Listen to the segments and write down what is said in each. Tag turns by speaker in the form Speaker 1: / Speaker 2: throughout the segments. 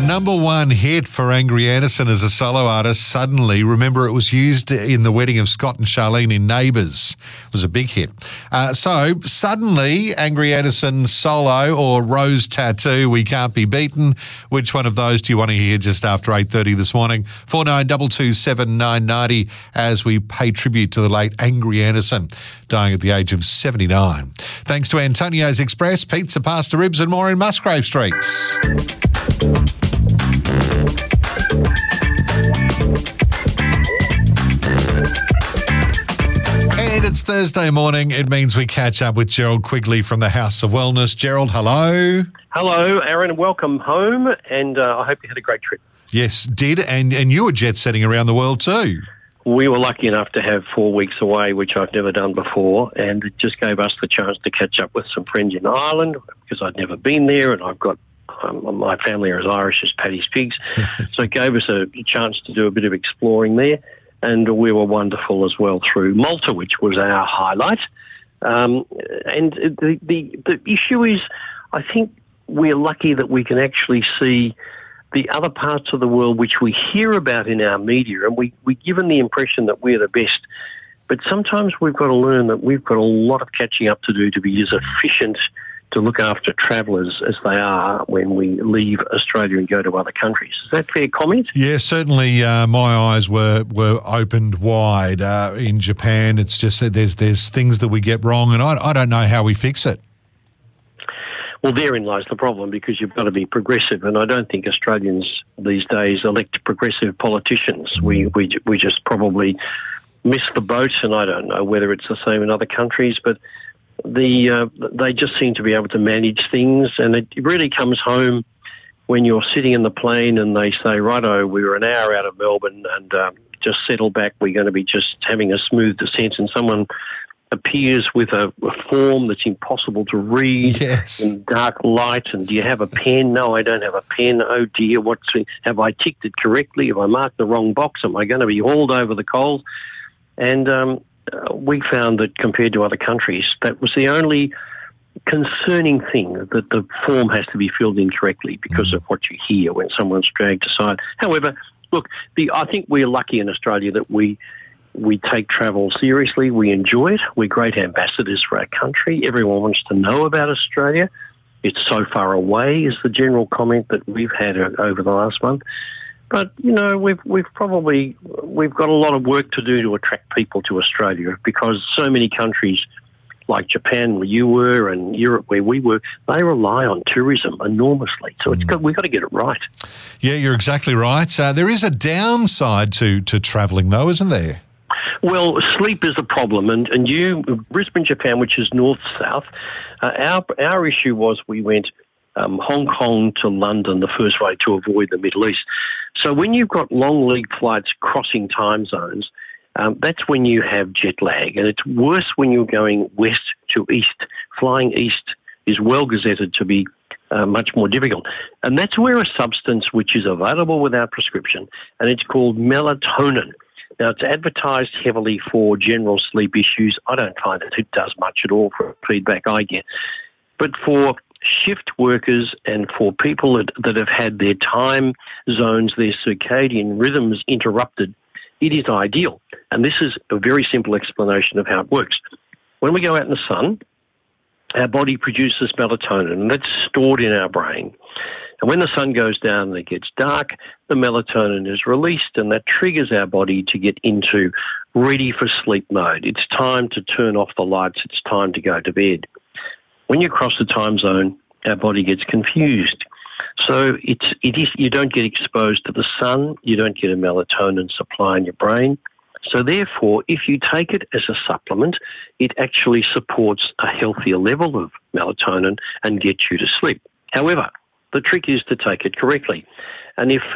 Speaker 1: Number one hit for Angry Anderson as a solo artist. Suddenly, remember it was used in the wedding of Scott and Charlene in Neighbours. It was a big hit. So suddenly, Angry Anderson solo or Rose Tattoo, We Can't Be Beaten. Which one of those do you want to hear just after 8:30 this morning? 49227990 as we pay tribute to the late Angry Anderson, dying at the age of 79. Thanks to Antonio's Express, pizza, pasta, ribs and more in Musgrave Streets. And it's Thursday morning. It means we catch up with Gerald Quigley from the House of Wellness. Gerald, hello.
Speaker 2: Hello, Aaron. Welcome home, and I hope you had a great trip.
Speaker 1: Yes, did, and you were jet-setting around the world too.
Speaker 2: We were lucky enough to have 4 weeks away, which I've never done before, and it just gave us the chance to catch up with some friends in Ireland because I'd never been there, and I've got my family are as Irish as Paddy's pigs, so it gave us a chance to do a bit of exploring there, and we were wonderful as well through Malta, which was our highlight. And the issue is, I think we're lucky that we can actually see the other parts of the world which we hear about in our media, and we're given the impression that we're the best. But sometimes we've got to learn that we've got a lot of catching up to do to be as efficient to look after travellers as they are when we leave Australia and go to other countries. Is that a fair comment?
Speaker 1: Yeah, certainly my eyes were opened wide in Japan. It's just that there's things that we get wrong, and I don't know how we fix it.
Speaker 2: Well, therein lies the problem, because you've got to be progressive, and I don't think Australians these days elect progressive politicians. We just probably miss the boat, and I don't know whether it's the same in other countries, but they just seem to be able to manage things, and it really comes home when you're sitting in the plane and they say, righto, we were an hour out of Melbourne and just settle back, we're going to be just having a smooth descent, and someone appears with a form that's impossible to read,
Speaker 1: yes,
Speaker 2: in dark light, and do you have a pen? No, I don't have a pen. Oh dear, have I ticked it correctly? Have I marked the wrong box? Am I going to be hauled over the coals? And we found that compared to other countries, that was the only concerning thing, that the form has to be filled in correctly because of what you hear when someone's dragged aside. However, look, I think we're lucky in Australia that we take travel seriously. We enjoy it. We're great ambassadors for our country. Everyone wants to know about Australia. It's so far away is the general comment that we've had over the last month. But, you know, we've got a lot of work to do to attract people to Australia, because so many countries like Japan, where you were, and Europe, where we were, they rely on tourism enormously. So we've got to get it right. Yeah, you're exactly right.
Speaker 1: There is a downside to travelling, though, isn't there?
Speaker 2: Well, sleep is a problem, and Brisbane, Japan, which is north-south, our issue was we went Hong Kong to London the first way to avoid the Middle East. So when you've got long lead flights crossing time zones, that's when you have jet lag, and it's worse when you're going west to east. Flying east is well gazetted to be much more difficult. And that's where a substance which is available without prescription, and it's called melatonin. Now, it's advertised heavily for general sleep issues. I don't find it does much at all for feedback I get. But for shift workers and for people that have had their time zones, their circadian rhythms interrupted, it is ideal. And this is a very simple explanation of how it works. When we go out in the sun, our body produces melatonin, and that's stored in our brain. And when the sun goes down and it gets dark, the melatonin is released, and that triggers our body to get into ready for sleep mode. It's time to turn off the lights. It's time to go to bed. When you cross the time zone, our body gets confused. So you don't get exposed to the sun. You don't get a melatonin supply in your brain. So therefore, if you take it as a supplement, it actually supports a healthier level of melatonin and gets you to sleep. However, the trick is to take it correctly. And if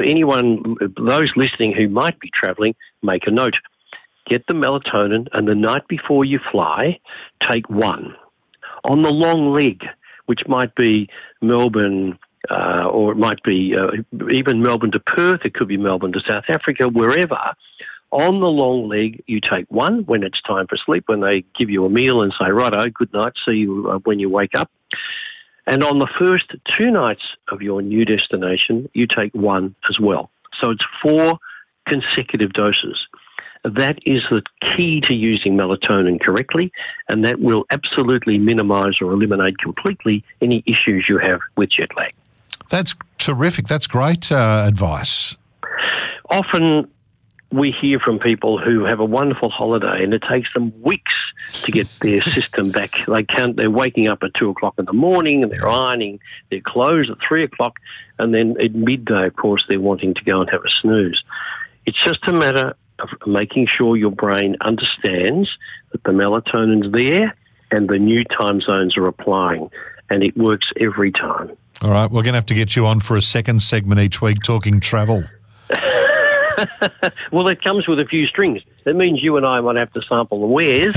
Speaker 2: those listening who might be travelling, make a note. Get the melatonin, and the night before you fly, take one. On the long leg, which might be Melbourne, or it might be even Melbourne to Perth, it could be Melbourne to South Africa, wherever. On the long leg, you take one when it's time for sleep, when they give you a meal and say, righto, good night, see you when you wake up. And on the first 2 nights of your new destination, you take 1 as well. So it's 4 consecutive doses. That is the key to using melatonin correctly, and that will absolutely minimise or eliminate completely any issues you have with jet lag.
Speaker 1: That's terrific. That's great advice.
Speaker 2: Often we hear from people who have a wonderful holiday and it takes them weeks to get their system back. They're waking up at 2 o'clock in the morning and they're ironing their clothes at 3 o'clock, and then at midday, of course, they're wanting to go and have a snooze. It's just a matter of making sure your brain understands that the melatonin's there and the new time zones are applying, and it works every time.
Speaker 1: All right, we're going to have to get you on for a second segment each week talking travel.
Speaker 2: Well, it comes with a few strings. That means you and I might have to sample the wares.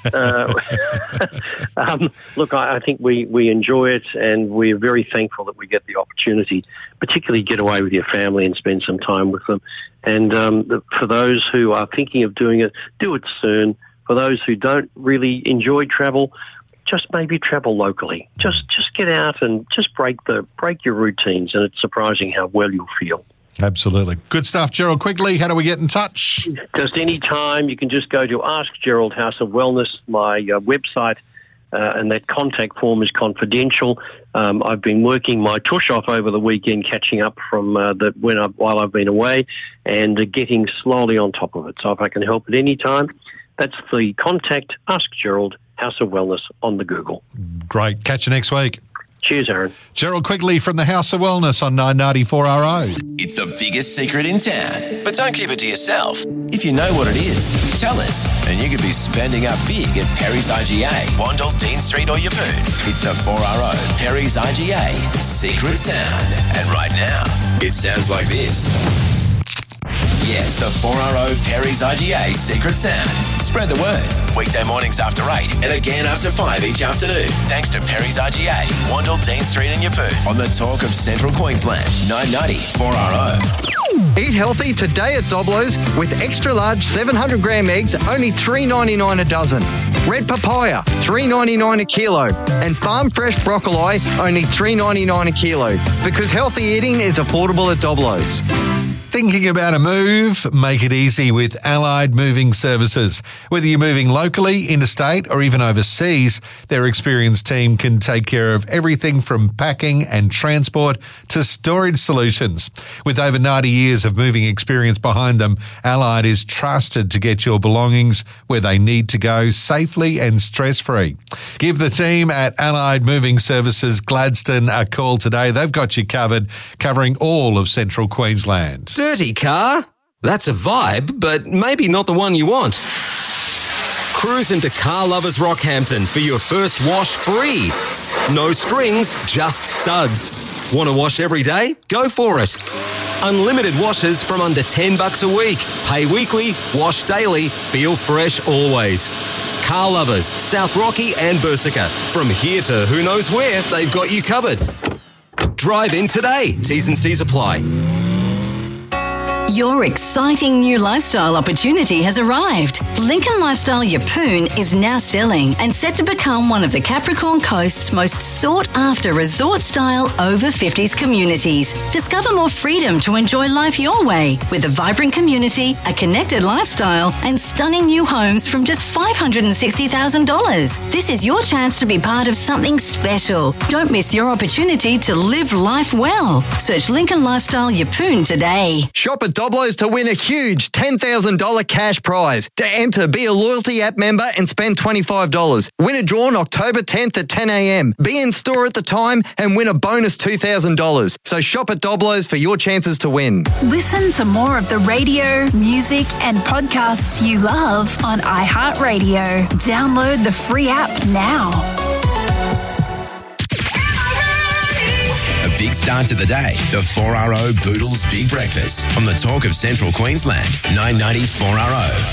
Speaker 2: Look, I think we enjoy it, and we're very thankful that we get the opportunity, particularly get away with your family and spend some time with them. And for those who are thinking of doing it, do it soon. For those who don't really enjoy travel, just maybe travel locally. Just get out and just break your routines, and it's surprising how well you'll feel.
Speaker 1: Absolutely. Good stuff. Gerald, quickly, how do we get in touch?
Speaker 2: Just any time. You can just go to Ask Gerald House of Wellness, my website, and that contact form is confidential. I've been working my tush off over the weekend, catching up from while I've been away, and getting slowly on top of it. So if I can help at any time, that's the contact Ask Gerald House of Wellness on the Google.
Speaker 1: Great. Catch you next week.
Speaker 2: Cheers, Aaron.
Speaker 1: Gerald Quigley from the House of Wellness on 990 4RO.
Speaker 3: It's the biggest secret in town, but don't keep it to yourself. If you know what it is, tell us, and you could be spending up big at Perry's IGA, Wandle, Dean Street or Yeppoon. It's the 4RO Perry's IGA Secret Sound. And right now, it sounds like this. Yes, the 4RO Perry's IGA Secret Sound. Spread the word. Weekday mornings after 8 and again after 5 each afternoon. Thanks to Perry's IGA, Wandle, Dean Street and Yeppoon. On the Talk of Central Queensland, 990 4RO.
Speaker 4: Eat healthy today at Doblo's with extra large 700 gram eggs, only $3.99 a dozen. Red papaya, $3.99 a kilo. And farm fresh broccoli, only $3.99 a kilo. Because healthy eating is affordable at Doblo's.
Speaker 1: Thinking about a move? Make it easy with Allied Moving Services. Whether you're moving locally, interstate, or even overseas, their experienced team can take care of everything from packing and transport to storage solutions. With over 90 years of moving experience behind them, Allied is trusted to get your belongings where they need to go safely and stress-free. Give the team at Allied Moving Services Gladstone a call today. They've got you covered, covering all of Central Queensland.
Speaker 5: Dirty car? That's a vibe, but maybe not the one you want. Cruise into Car Lovers Rockhampton for your first wash free. No strings, just suds. Want to wash every day? Go for it. Unlimited washes from under $10 a week. Pay weekly, wash daily, feel fresh always. Car Lovers, South Rocky and Bursica. From here to who knows where, they've got you covered. Drive in today. T's and C's apply.
Speaker 6: Your exciting new lifestyle opportunity has arrived. Lincoln Lifestyle Yeppoon is now selling and set to become one of the Capricorn Coast's most sought-after resort-style over-50s communities. Discover more freedom to enjoy life your way with a vibrant community, a connected lifestyle, and stunning new homes from just $560,000. This is your chance to be part of something special. Don't miss your opportunity to live life well. Search Lincoln Lifestyle Yeppoon today.
Speaker 4: Shop at Doblo's to win a huge $10,000 cash prize. To enter, be a loyalty app member and spend $25. Winner drawn October 10th at 10 a.m. Be in store at the time and win a bonus $2,000. So shop at Doblo's for your chances to win.
Speaker 7: Listen to more of the radio, music and podcasts you love on iHeartRadio. Download the free app now.
Speaker 3: A big start to the day. The 4RO Boodles Big Breakfast on the Talk of Central Queensland, 990 4RO.